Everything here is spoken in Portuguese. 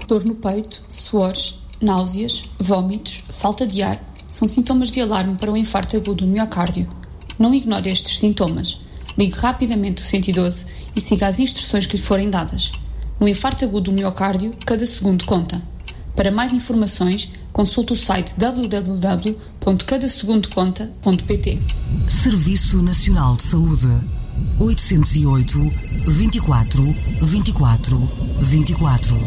dor no peito, suores, náuseas, vômitos, falta de ar são sintomas de alarme para o infarto agudo do miocárdio. Não ignore estes sintomas. Ligue rapidamente o 112 e siga as instruções que lhe forem dadas. No infarto agudo do miocárdio, cada segundo conta. Para mais informações, consulte o site www.cadasegundoconta.pt. Serviço Nacional de Saúde. 808 24 24 24.